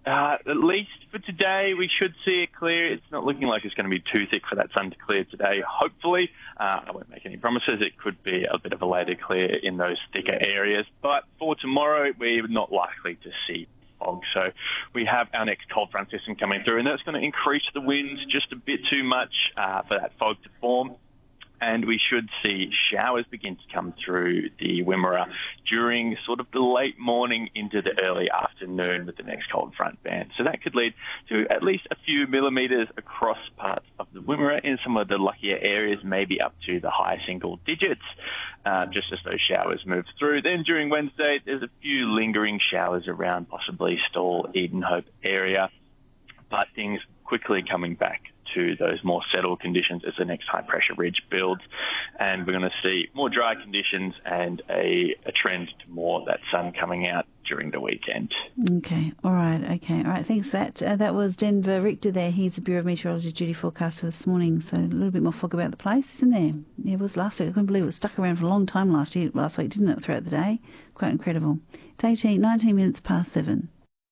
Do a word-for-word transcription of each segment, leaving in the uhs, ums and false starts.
Uh, at least for today, we should see it clear. It's not looking like it's going to be too thick for that sun to clear today, hopefully. Uh, I won't make any promises. It could be a bit of a later clear in those thicker areas. But for tomorrow, we're not likely to see fog. So we have our next cold front system coming through, and that's going to increase the winds just a bit too much uh, for that fog to form. And we should see showers begin to come through the Wimmera during sort of the late morning into the early afternoon with the next cold front band. So that could lead to at least a few millimetres across parts of the Wimmera. In some of the luckier areas, maybe up to the high single digits, uh, just as those showers move through. Then during Wednesday, there's a few lingering showers around possibly Stawell, Edenhope area, but things quickly coming back to those more settled conditions as the next high-pressure ridge builds. And we're going to see more dry conditions and a, a trend to more of that sun coming out during the weekend. Okay, all right, okay. All right, thanks for that. Uh, that was Denver Richter there. He's the Bureau of Meteorology duty forecast for this morning, so a little bit more fog about the place, isn't there? Yeah, it was last week. I couldn't believe it was stuck around for a long time last year, last week, didn't it, throughout the day? Quite incredible. It's eighteen, nineteen minutes past seven.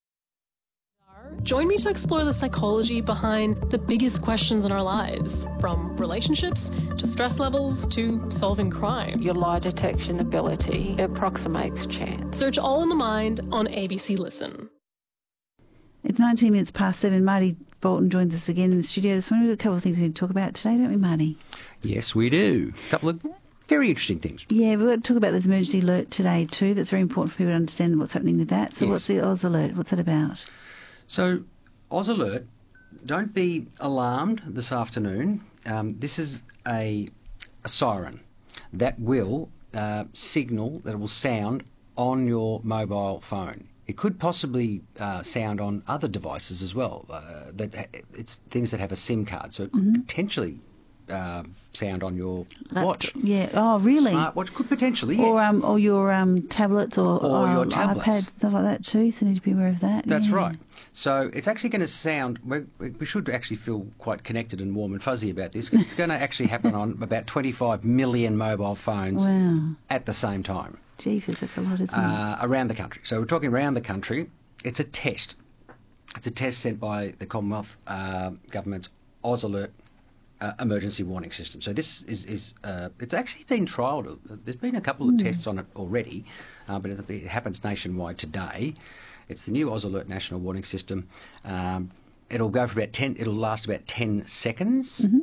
Join me to explore the psychology behind the biggest questions in our lives, from relationships to stress levels to solving crime. Your lie detection ability approximates chance. Search All in the Mind on A B C Listen. It's nineteen minutes past seven. Marty Bolton joins us again in the studio this morning. We've got a couple of things we need to talk about today, don't we, Marty? Yes, we do. A couple of very interesting things. Yeah, we've got to talk about this emergency alert today too. That's very important for people to understand what's happening with that. So Yes. What's the Oz alert? What's that about? So, Oz Alert, don't be alarmed this afternoon. Um, this is a, a siren that will uh, signal, that will sound on your mobile phone. It could possibly uh, sound on other devices as well. Uh, that it's things that have a SIM card, so it could mm-hmm. potentially uh, sound on your That, watch. Yeah. Oh, really? Smartwatch could potentially, yes. Or um, or your um tablets or, Or um, your tablets. iPads, stuff like that too. So you need to be aware of that. That's yeah. right. So it's actually going to sound, we, we should actually feel quite connected and warm and fuzzy about this. It's going to actually happen on about twenty-five million mobile phones Wow. at the same time. Jeepers, that's a lot, isn't uh, around the country. So we're talking around the country. It's a test. It's a test sent by the Commonwealth uh, Government's Oz Alert uh, emergency warning system. So this is, is uh, it's actually been trialled. There's been a couple of mm. tests on it already, uh, but it, it happens nationwide today. It's the new Oz Alert National Warning System. Um, it'll go for about ten. It'll last about ten seconds, mm-hmm.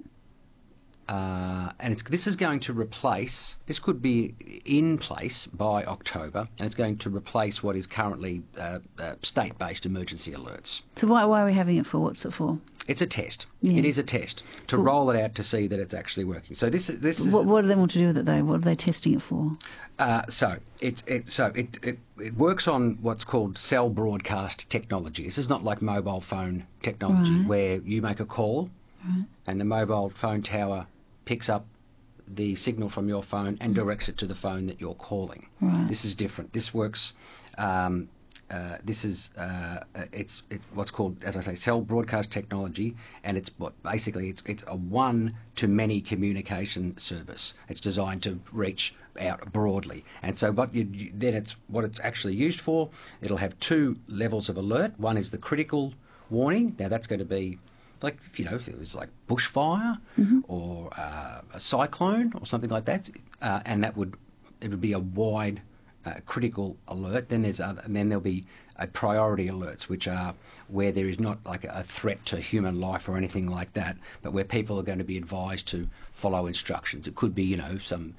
uh, and it's, this is going to replace. This could be in place by October, and it's going to replace what is currently uh, uh, state-based emergency alerts. So why why are we having it for? What's it for? It's a test. Yeah. It is a test to Cool. roll it out to see that it's actually working. So this is this is What, what do they want to do with it though? What are they testing it for? Uh, so it, it so it, it it works on what's called cell broadcast technology. This is not like mobile phone technology Right. where you make a call Right. and the mobile phone tower picks up the signal from your phone and directs it to the phone that you're calling. Right. This is different. This works. Um, uh, this is uh, it's it, what's called, as I say, cell broadcast technology, and it's what basically it's it's a one-to-many communication service. It's designed to reach out broadly, and so what you, you then it's what it's actually used for. It'll have two levels of alert. One is the critical warning. Now that's going to be like, you know, if it was like bushfire mm-hmm. or uh, a cyclone or something like that, uh, and that would it would be a wide uh, critical alert. Then there's other, and then there'll be a priority alerts, which are where there is not like a threat to human life or anything like that, but where people are going to be advised to follow instructions. It could be, you know, some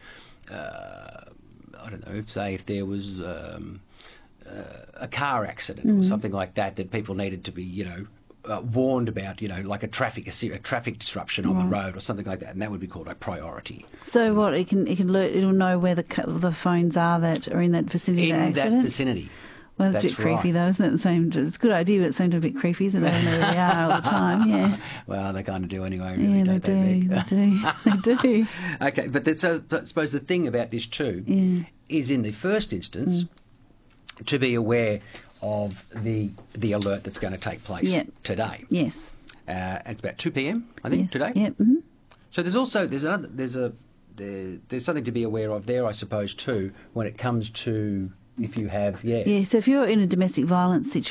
uh, I don't know, say if there was um, uh, a car accident mm. or something like that, that people needed to be, you know, uh, warned about, you know, like a traffic a, a traffic disruption on right. the road or something like that, and that would be called a priority. So what, it can it can alert, it'll know where the the phones are that are in that vicinity in of the accident? that vicinity. Well, that's, that's a bit creepy, right. though, isn't it? The same, it's a good idea, but it's seems a bit creepy, isn't it? They don't know where they are all the time, yeah. Well, they kind of do anyway, really, yeah, don't they, they? Do, they do, they do. Okay, but that's, so, I suppose the thing about this too yeah. is, in the first instance, mm. to be aware of the the alert that's going to take place yep. today. Yes. Uh, it's about two p.m, I think, yes. today. Yep. Mm-hmm. So there's also there's another there's a there, there's something to be aware of there, I suppose, too, when it comes to if you have yeah yeah. So if you're in a domestic violence situation.